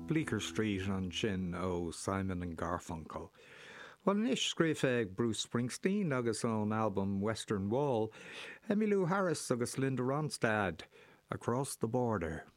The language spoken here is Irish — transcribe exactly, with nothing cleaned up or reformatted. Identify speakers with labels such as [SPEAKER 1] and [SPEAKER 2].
[SPEAKER 1] Bleecker Street an sin ó Simon and Garfunkel. Well, nish scríof ag Bruce Springsteen agus an album Western Wall, Emmylou Harris agus Linda Ronstadt, Across the Border.